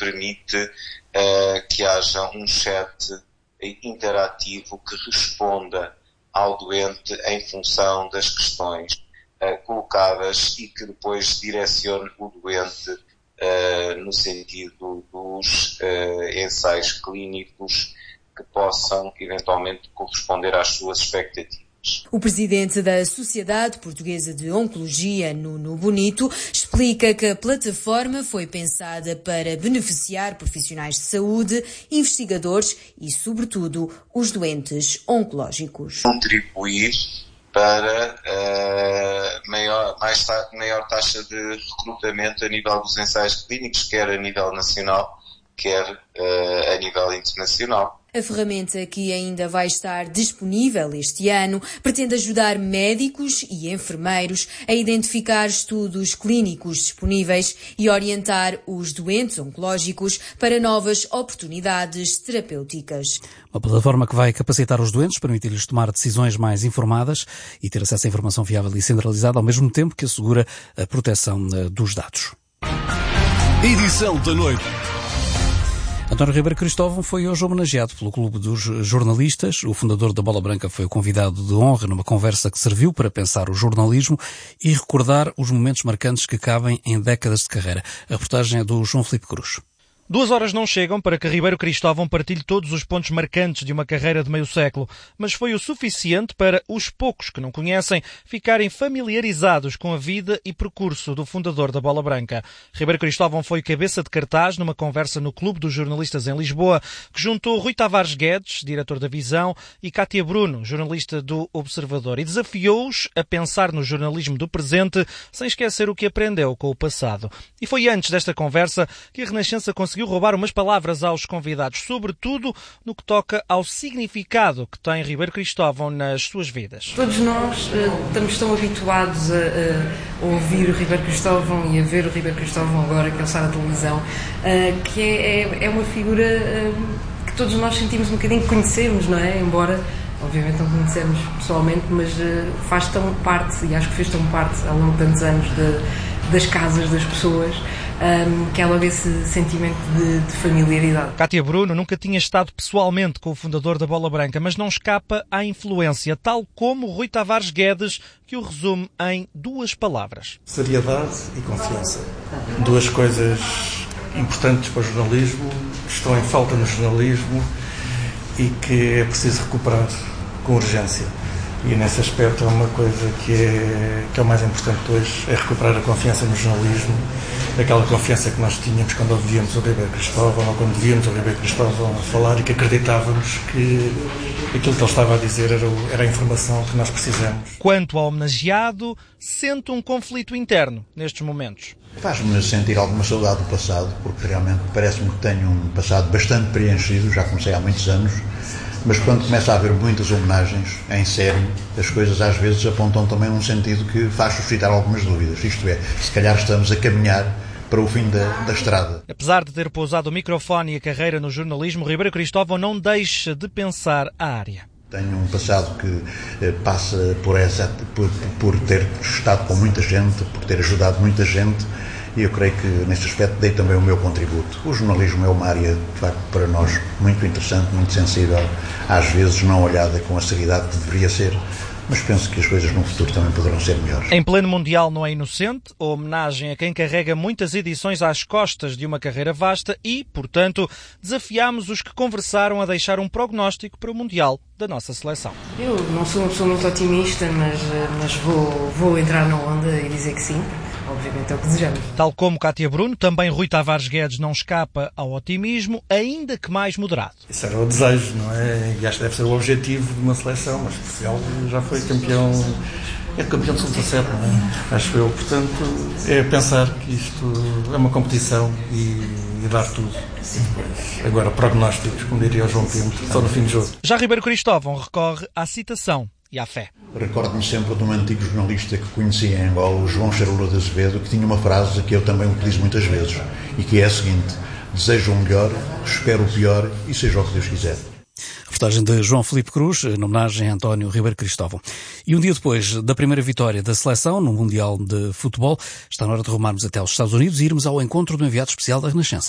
permite que haja um chat interativo que responda ao doente em função das questões colocadas e que depois direcione o doente no sentido dos ensaios clínicos que possam eventualmente corresponder às suas expectativas. O presidente da Sociedade Portuguesa de Oncologia, Nuno Bonito, explica que a plataforma foi pensada para beneficiar profissionais de saúde, investigadores e, sobretudo, os doentes oncológicos. Contribuir para maior taxa de recrutamento a nível dos ensaios clínicos, quer a nível nacional, quer a nível internacional. A ferramenta, que ainda vai estar disponível este ano, pretende ajudar médicos e enfermeiros a identificar estudos clínicos disponíveis e orientar os doentes oncológicos para novas oportunidades terapêuticas. Uma plataforma que vai capacitar os doentes, permitir-lhes tomar decisões mais informadas e ter acesso a informação fiável e centralizada, ao mesmo tempo que assegura a proteção dos dados. Edição da noite. António Ribeiro Cristóvão foi hoje homenageado pelo Clube dos Jornalistas. O fundador da Bola Branca foi o convidado de honra numa conversa que serviu para pensar o jornalismo e recordar os momentos marcantes que cabem em décadas de carreira. A reportagem é do João Filipe Cruz. 2 horas não chegam para que Ribeiro Cristóvão partilhe todos os pontos marcantes de uma carreira de meio século, mas foi o suficiente para os poucos que não conhecem ficarem familiarizados com a vida e percurso do fundador da Bola Branca. Ribeiro Cristóvão foi cabeça de cartaz numa conversa no Clube dos Jornalistas em Lisboa, que juntou Rui Tavares Guedes, diretor da Visão, e Cátia Bruno, jornalista do Observador, e desafiou-os a pensar no jornalismo do presente sem esquecer o que aprendeu com o passado. E foi antes desta conversa que a Renascença conseguiu roubar umas palavras aos convidados, sobretudo no que toca ao significado que tem Ribeiro Cristóvão nas suas vidas. Todos nós estamos tão habituados a ouvir o Ribeiro Cristóvão e a ver o Ribeiro Cristóvão agora, que ele está na televisão, que é uma figura que todos nós sentimos um bocadinho que conhecemos, não é? Embora, obviamente, não conhecemos pessoalmente, mas faz tão parte, e acho que fez tão parte ao longo de tantos anos das casas das pessoas, que há logo esse sentimento de familiaridade. Cátia Bruno nunca tinha estado pessoalmente com o fundador da Bola Branca, mas não escapa à influência, tal como Rui Tavares Guedes, que o resume em 2 palavras. Seriedade e confiança. 2 coisas importantes para o jornalismo, que estão em falta no jornalismo e que é preciso recuperar com urgência. E nesse aspecto é uma coisa que é o mais importante hoje, é recuperar a confiança no jornalismo, aquela confiança que nós tínhamos quando ouvíamos o Ribeiro Cristóvão ou quando víamos o Ribeiro Cristóvão a falar e que acreditávamos que aquilo que ele estava a dizer era a informação que nós precisamos. Quanto ao homenageado, sente um conflito interno nestes momentos. Faz-me sentir alguma saudade do passado, porque realmente parece-me que tenho um passado bastante preenchido, já comecei há muitos anos, mas quando começa a haver muitas homenagens em série, as coisas às vezes apontam também num sentido que faz suscitar algumas dúvidas. Isto é, se calhar estamos a caminhar para o fim da estrada. Apesar de ter pousado o microfone e a carreira no jornalismo, Ribeiro Cristóvão não deixa de pensar a área. Tenho um passado que passa por ter estado com muita gente, por ter ajudado muita gente, e eu creio que neste aspecto dei também o meu contributo. O jornalismo é uma área, de facto, para nós muito interessante, muito sensível, às vezes não olhada com a seriedade que deveria ser, mas penso que as coisas no futuro também poderão ser melhores. Em pleno Mundial não é inocente, a homenagem a quem carrega muitas edições às costas de uma carreira vasta e, portanto, desafiámos os que conversaram a deixar um prognóstico para o Mundial da nossa seleção. Eu não sou uma pessoa muito otimista, mas vou entrar na onda e dizer que sim. Obviamente é o que desejamos. Tal como Cátia Bruno, também Rui Tavares Guedes não escapa ao otimismo, ainda que mais moderado. Isso era o desejo, não é? E acho que deve ser o objetivo de uma seleção, mas Portugal já foi campeão de sub-17, não é? Acho eu. Portanto, é pensar que isto é uma competição e dar tudo. Agora, prognósticos, como diria o João Pinto, só no fim do jogo. Já Ribeiro Cristóvão recorre à citação e à fé. Recordo-me sempre de um antigo jornalista que conheci em Angola, o João Charula de Azevedo, que tinha uma frase que eu também utilizo muitas vezes, e que é a seguinte: desejo o melhor, espero o pior e seja o que Deus quiser. Reportagem de João Filipe Cruz, em homenagem a António Ribeiro Cristóvão. E um dia depois da primeira vitória da seleção no Mundial de Futebol, está na hora de rumarmos até aos Estados Unidos e irmos ao encontro do enviado especial da Renascença.